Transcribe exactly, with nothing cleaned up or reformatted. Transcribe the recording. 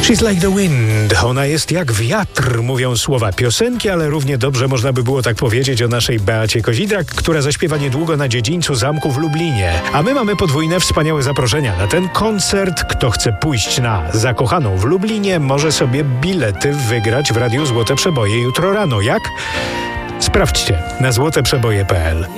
She's like the wind. Ona jest jak wiatr, mówią słowa piosenki, ale równie dobrze można by było tak powiedzieć o naszej Beacie Kozidrak, która zaśpiewa niedługo na dziedzińcu zamku w Lublinie. A my mamy podwójne wspaniałe zaproszenia na ten koncert. Kto chce pójść na Zakochaną w Lublinie, może sobie bilety wygrać w Radiu Złote Przeboje jutro rano. Jak? Sprawdźcie na złoteprzeboje kropka pe el.